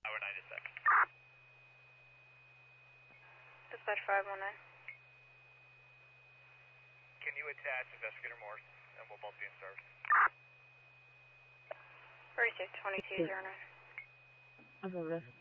Tower 9 is set. Dispatch 519. Can you attach Investigator Morse, and we'll both be in service. 362209. Affirmative.